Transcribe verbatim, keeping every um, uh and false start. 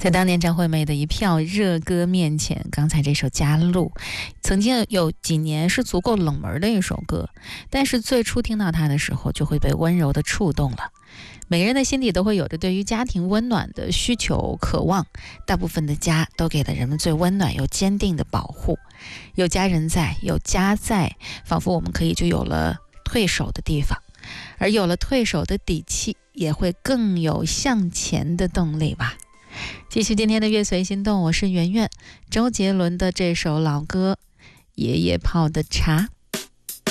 在当年张惠妹的一票热歌面前，刚才这首《家路》曾经有几年是足够冷门的一首歌，但是最初听到它的时候就会被温柔的触动了。每个人的心底都会有着对于家庭温暖的需求渴望，大部分的家都给了人们最温暖又坚定的保护。有家人在，有家在，仿佛我们可以就有了退守的地方，而有了退守的底气，也会更有向前的动力吧。继续今天的乐随心动，我是圆圆。周杰伦的这首老歌《爷爷泡的茶》。